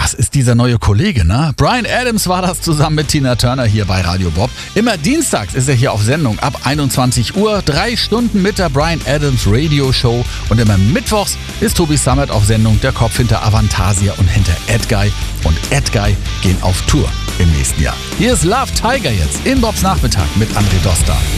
Das ist dieser neue Kollege, ne? Bryan Adams war das zusammen mit Tina Turner hier bei Radio Bob. Immer dienstags ist er hier auf Sendung ab 21 Uhr. 3 Stunden mit der Bryan Adams Radio Show. Und immer mittwochs ist Tobi Sammet auf Sendung, der Kopf hinter Avantasia und hinter Edguy. Und Edguy gehen auf Tour im nächsten Jahr. Hier ist Love Tiger jetzt in Bobs Nachmittag mit André Doster.